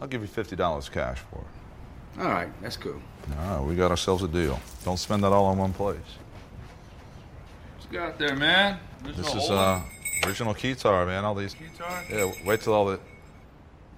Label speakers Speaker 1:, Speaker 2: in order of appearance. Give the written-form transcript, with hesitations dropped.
Speaker 1: give you $50 cash for it.
Speaker 2: All right, that's cool.
Speaker 1: All right, we got ourselves a deal. Don't spend that all in one place.
Speaker 3: What you got there, man?
Speaker 1: This is original Keytar, man. All these.
Speaker 3: Keytar?
Speaker 1: Yeah, wait till all the